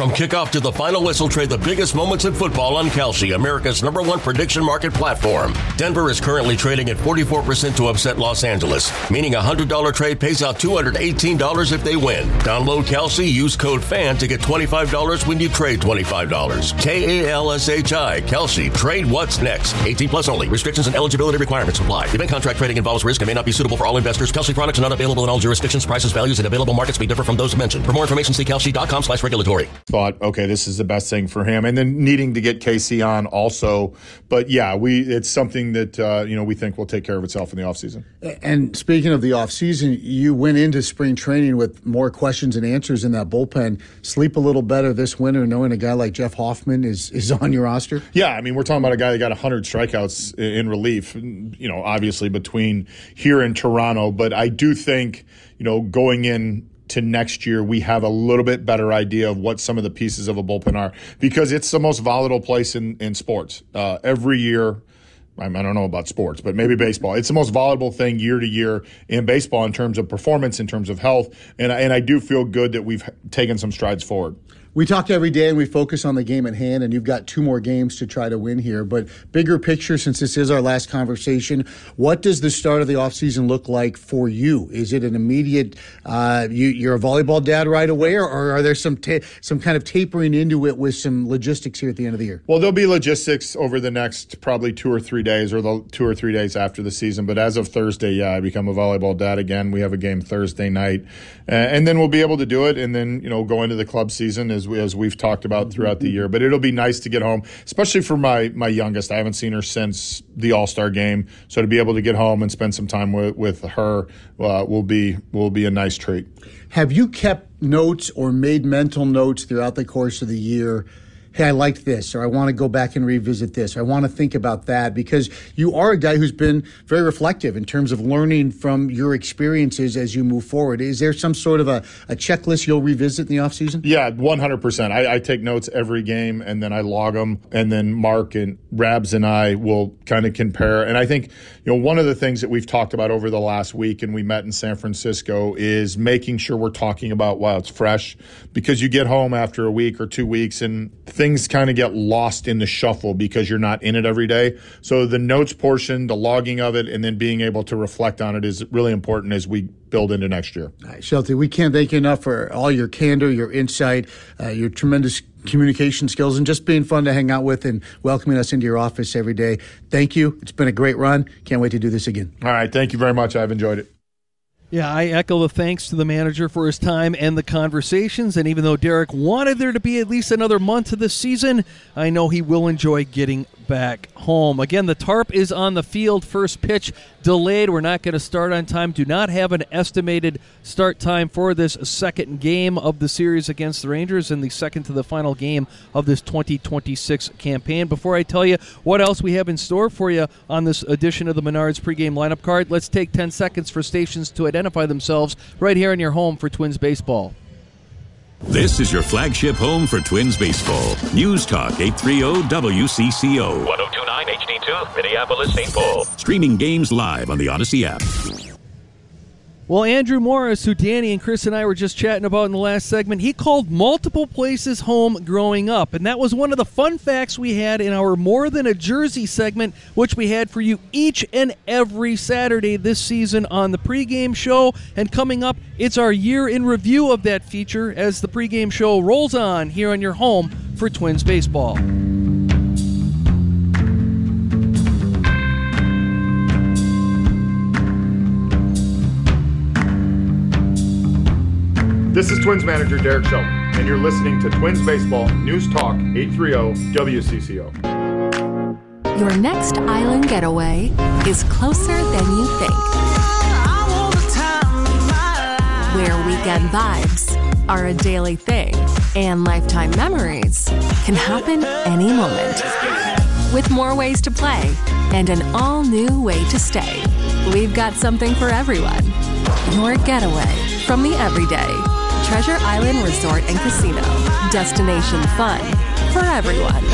From kickoff to the final whistle, trade the biggest moments in football on Kalshi, America's #1 prediction market platform. Denver is currently trading at 44% to upset Los Angeles, meaning a $100 trade pays out $218 if they win. Download Kalshi, use code FAN to get $25 when you trade $25. KALSHI, Kalshi, trade what's next. 18 plus only. Restrictions and eligibility requirements apply. Event contract trading involves risk and may not be suitable for all investors. Kalshi products are not available in all jurisdictions. Prices, values, and available markets may differ from those mentioned. For more information, see kalshi.com/regulatory. Thought, okay, this is the best thing for him. And then needing to get Casey on also. But yeah, it's something that, we think will take care of itself in the offseason. And speaking of the offseason, you went into spring training with more questions and answers in that bullpen. Sleep a little better this winter knowing a guy like Jeff Hoffman is on your roster? Yeah, I mean, we're talking about a guy that got 100 strikeouts in relief, obviously between here and Toronto. But I do think, going in to next year, we have a little bit better idea of what some of the pieces of a bullpen are, because it's the most volatile place in sports. Every year, I don't know about sports, but maybe baseball. It's the most volatile thing year to year in baseball in terms of performance, in terms of health, and I do feel good that we've taken some strides forward. We talk every day and we focus on the game at hand, and you've got 2 more games to try to win here. But bigger picture, since this is our last conversation, what does the start of the offseason look like for you? Is it an immediate, you're a volleyball dad right away, or are there some kind of tapering into it with some logistics here at the end of the year? Well, there'll be logistics over the next probably 2 or 3 days, or the 2 or 3 days after the season. But as of Thursday, I become a volleyball dad again. We have a game Thursday night. And then we'll be able to do it and then, go into the club season as we've talked about throughout the year. But it'll be nice to get home, especially for my youngest. I haven't seen her since the All-Star game. So to be able to get home and spend some time with her will be a nice treat. Have you kept notes or made mental notes throughout the course of the year? Hey, I liked this, or I want to go back and revisit this, or I want to think about that, because you are a guy who's been very reflective in terms of learning from your experiences as you move forward. Is there some sort of a checklist you'll revisit in the offseason? Yeah, 100%. I take notes every game, and then I log them, and then Mark and Rabs and I will kind of compare. And I think, one of the things that we've talked about over the last week, and we met in San Francisco, is making sure we're talking about while it's fresh, because you get home after a week or 2 weeks, and things kind of get lost in the shuffle because you're not in it every day. So the notes portion, the logging of it, and then being able to reflect on it is really important as we build into next year. All right, Shelty, we can't thank you enough for all your candor, your insight, your tremendous communication skills, and just being fun to hang out with and welcoming us into your office every day. Thank you. It's been a great run. Can't wait to do this again. All right. Thank you very much. I've enjoyed it. Yeah, I echo the thanks to the manager for his time and the conversations. And even though Derek wanted there to be at least another month to this season, I know he will enjoy getting back home. Again, the tarp is on the field. First pitch delayed. We're not going to start on time. Do not have an estimated start time for this second game of the series against the Rangers and the second to the final game of this 2026 campaign. Before I tell you what else we have in store for you on this edition of the Menards pregame lineup card, let's take 10 seconds for stations to identify themselves right here in your home for Twins baseball. This is your flagship home for Twins baseball. News Talk 830 WCCO. 1029 HD2, Minneapolis, St. Paul. Streaming games live on the Odyssey app. Well, Andrew Morris, who Danny and Chris and I were just chatting about in the last segment, he called multiple places home growing up. And that was one of the fun facts we had in our More Than a Jersey segment, which we had for you each and every Saturday this season on the pregame show. And coming up, it's our year in review of that feature as the pregame show rolls on here on your home for Twins baseball. This is Twins manager Derek Shelton, and you're listening to Twins Baseball News Talk 830 WCCO. Your next island getaway is closer than you think. Where weekend vibes are a daily thing, and lifetime memories can happen any moment. With more ways to play and an all-new way to stay, we've got something for everyone. Your getaway from the everyday. Treasure Island Resort and Casino. Destination fun for everyone.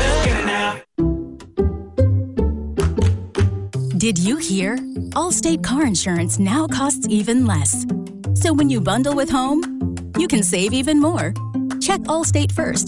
Did you hear? Allstate car insurance now costs even less. So when you bundle with home, you can save even more. Check Allstate first